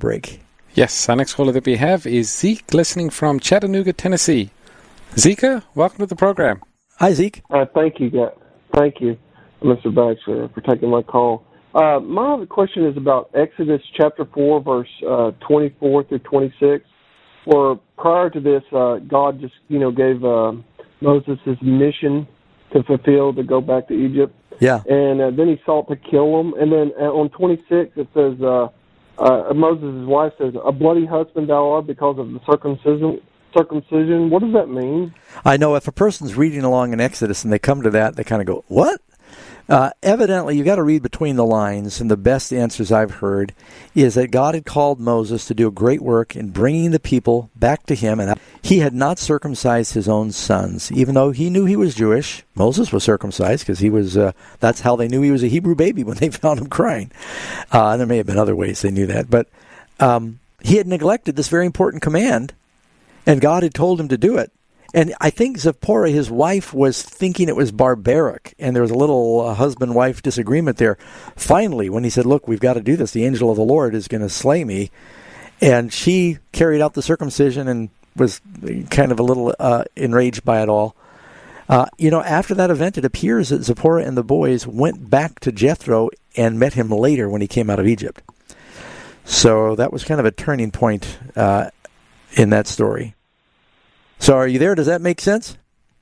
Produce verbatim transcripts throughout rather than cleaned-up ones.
break. Yes, our next caller that we have is Zeke, listening from Chattanooga, Tennessee. Zeke, welcome to the program. Hi, Zeke. Uh, thank you, guys. Thank you, Mister Bax, for, for taking my call. Uh, my other question is about Exodus chapter four, verse uh, twenty-four through twenty-six, where prior to this, uh, God just, you know, gave uh, Moses his mission to fulfill, to go back to Egypt. Yeah. And uh, then he sought to kill him. And then uh, on twenty-six, it says, uh, uh, Moses' wife says, a bloody husband thou art because of the circumcision. Circumcision. What does that mean? I know if a person's reading along in Exodus and they come to that, they kind of go, what? Uh, evidently, you've got to read between the lines, and the best answers I've heard is that God had called Moses to do a great work in bringing the people back to him, and he had not circumcised his own sons, even though he knew he was Jewish. Moses was circumcised because he was. Uh, that's how they knew he was a Hebrew baby when they found him crying. Uh, and there may have been other ways they knew that, but um, he had neglected this very important command, and God had told him to do it. And I think Zipporah, his wife, was thinking it was barbaric, and there was a little uh, husband-wife disagreement there. Finally, when he said, look, we've got to do this, the angel of the Lord is going to slay me, and she carried out the circumcision and was kind of a little uh, enraged by it all. Uh, you know, after that event, it appears that Zipporah and the boys went back to Jethro and met him later when he came out of Egypt. So that was kind of a turning point uh, in that story. So are you there? Does that make sense?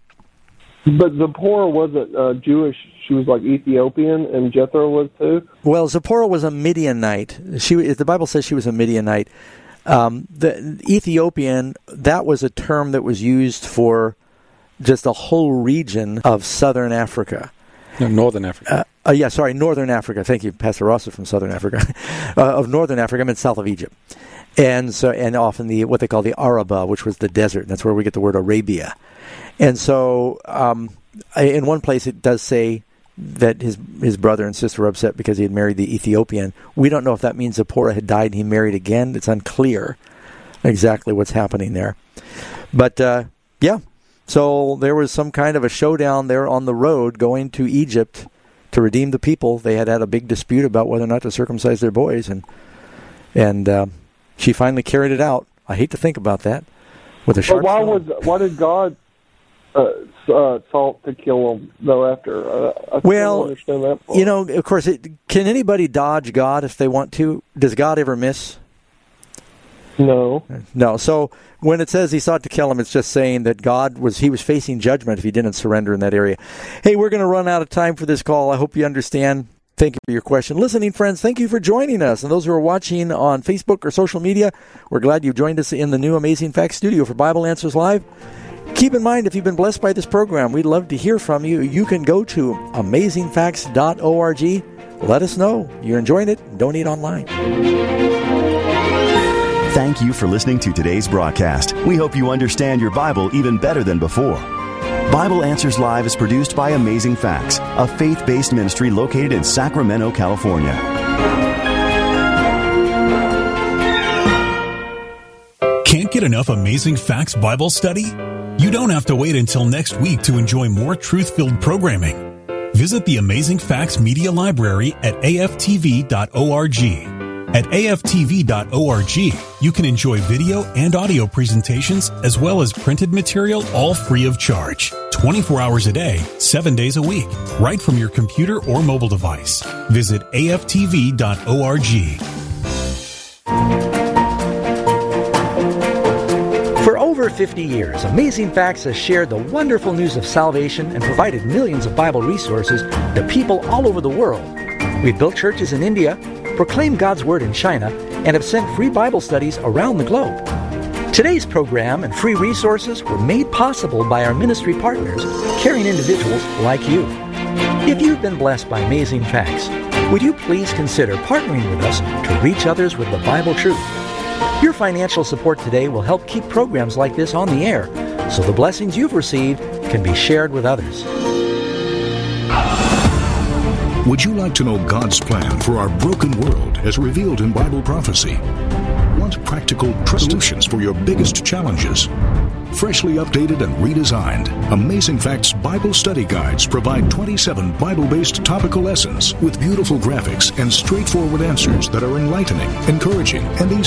But Zipporah wasn't uh, Jewish. She was like Ethiopian, and Jethro was too? Well, Zipporah was a Midianite. She, the Bible says she was a Midianite. Um, the Ethiopian, that was a term that was used for just a whole region of southern Africa. No, northern Africa. Uh, uh, yeah, sorry, northern Africa. Thank you, Pastor Ross is from southern Africa. uh, of northern Africa, I meant south of Egypt. And so, and often the what they call the Araba, which was the desert. That's where we get the word Arabia. And so, um, in one place, it does say that his his brother and sister were upset because he had married the Ethiopian. We don't know if that means Zipporah had died and he married again. It's unclear exactly what's happening there. But uh, yeah, so there was some kind of a showdown there on the road going to Egypt to redeem the people. They had had a big dispute about whether or not to circumcise their boys, and and. Uh, She finally carried it out. I hate to think about that. With a sharp but why sword. was why did God uh, uh, sought to kill him though? After uh, I well, don't understand that part. You know, of course, it, can anybody dodge God if they want to? Does God ever miss? No. No. So when it says he sought to kill him, it's just saying that God was he was facing judgment if he didn't surrender in that area. Hey, we're going to run out of time for this call. I hope you understand. Thank you for your question. Listening friends, thank you for joining us. And those who are watching on Facebook or social media, we're glad you've joined us in the new Amazing Facts studio for Bible Answers Live. Keep in mind, if you've been blessed by this program, we'd love to hear from you. You can go to amazing facts dot org. Let us know you're enjoying it. Donate online. Thank you for listening to today's broadcast. We hope you understand your Bible even better than before. Bible Answers Live is produced by Amazing Facts, a faith-based ministry located in Sacramento, California. Can't get enough Amazing Facts Bible study? You don't have to wait until next week to enjoy more truth-filled programming. Visit the Amazing Facts Media Library at A F T V dot org. At A F T V dot org, you can enjoy video and audio presentations as well as printed material all free of charge. twenty-four hours a day, seven days a week, right from your computer or mobile device. Visit A F T V dot org. For over fifty years, Amazing Facts has shared the wonderful news of salvation and provided millions of Bible resources to people all over the world. We've built churches in India, proclaimed God's Word in China, and have sent free Bible studies around the globe. Today's program and free resources were made possible by our ministry partners, caring individuals like you. If you've been blessed by Amazing Facts, would you please consider partnering with us to reach others with the Bible truth? Your financial support today will help keep programs like this on the air, so the blessings you've received can be shared with others. Would you like to know God's plan for our broken world as revealed in Bible prophecy? Want practical solutions for your biggest challenges? Freshly updated and redesigned, Amazing Facts Bible Study Guides provide twenty-seven Bible-based topical lessons with beautiful graphics and straightforward answers that are enlightening, encouraging, and easy